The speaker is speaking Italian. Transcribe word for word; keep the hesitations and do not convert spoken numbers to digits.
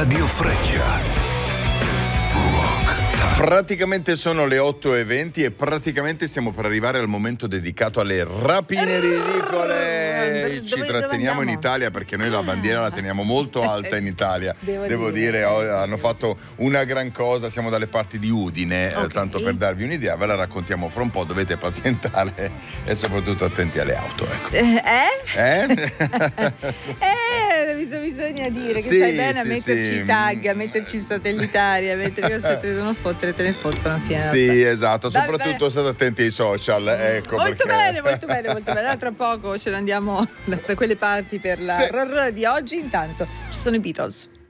Radio Freccia. Praticamente sono le otto e venti e praticamente stiamo per arrivare al momento dedicato alle rapine ridicole. Dove- Ci dove tratteniamo in andiamo? Italia perché noi la bandiera la teniamo molto alta in Italia. Devo Devo dire. dire, oh, hanno fatto una gran cosa, siamo dalle parti di Udine, eh, Ok. tanto per darvi un'idea, ve la raccontiamo fra un po', dovete pazientare e soprattutto attenti alle auto, ecco. Eh? Eh? Eh, bis- bisogna dire che Sì, sai bene a sì, metterci sì. i tag, a metterci i satellitari, a metterci se te ne devono fottere, te ne fottono fino a Sì, esatto, Dai, soprattutto beh. state attenti ai social, ecco. Molto perché... bene, molto bene, molto bene. Tra poco ce ne andiamo da quelle parti per la Sì. R R di oggi. Intanto ci sono i Beatles.